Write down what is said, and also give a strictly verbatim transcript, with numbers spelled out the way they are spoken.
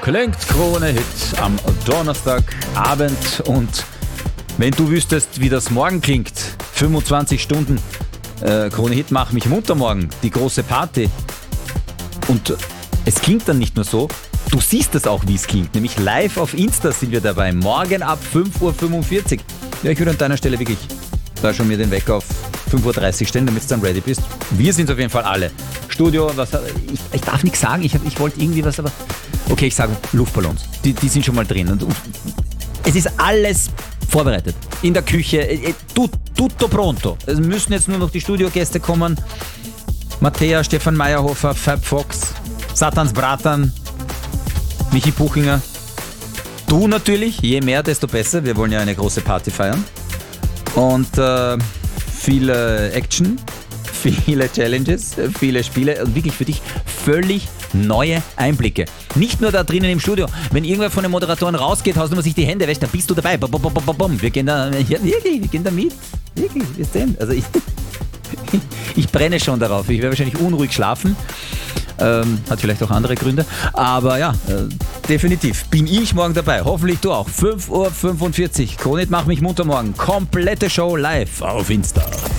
Klingt Krone Hit am Donnerstagabend. Und wenn du wüsstest, wie das morgen klingt, fünfundzwanzig Stunden äh, Krone Hit, mach mich munter morgen, die große Party. Und es klingt dann nicht nur so, du siehst es auch, wie es klingt. Nämlich live auf Insta sind wir dabei, morgen ab fünf Uhr fünfundvierzig. Ja, ich würde an deiner Stelle wirklich da schon mir den Wecker auf fünf Uhr dreißig stellen, damit du dann ready bist. Wir sind auf jeden Fall alle. Studio, was, ich, ich darf nichts sagen, ich, ich wollte irgendwie was, aber okay, ich sage Luftballons. Die, die sind schon mal drin. Und es ist alles vorbereitet. In der Küche, tut, tutto pronto. Es müssen jetzt nur noch die Studiogäste kommen. Mattea, Stefan Meyerhofer, Fab Fox, Satans Bratan, Michi Buchinger. Du natürlich, je mehr, desto besser. Wir wollen ja eine große Party feiern. Und äh, viele Action, viele Challenges, viele Spiele und wirklich für dich völlig neue Einblicke. Nicht nur da drinnen im Studio. Wenn irgendwer von den Moderatoren rausgeht, haust du mal sich die Hände wäscht, dann bist du dabei. Bom, bom, bom, bom. Wir gehen da, ja, wirklich, wir gehen da mit. Wirklich, wir sehen. Also ich, ich brenne schon darauf. Ich werde wahrscheinlich unruhig schlafen. Ähm, hat vielleicht auch andere Gründe. Aber ja, äh, definitiv bin ich morgen dabei. Hoffentlich du auch. fünf Uhr fünfundvierzig. Krone Hit, mach mich munter morgen. Komplette Show live auf Insta.